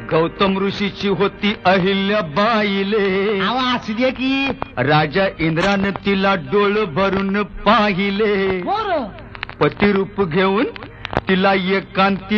गौतम ऋषीची होती अहिल्या बाईले. असू दे की. राजा इंद्रानं तिला डोळ भरून पाहिले. बरं. पतिरूप घेऊन तिला एकांती